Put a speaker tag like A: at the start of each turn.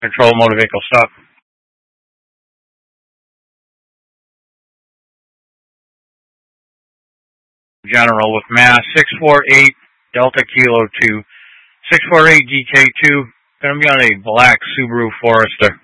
A: Control motor vehicle stop. General with mass 648 Delta Kilo 2. 648 DK2. Going to be on a black Subaru Forester.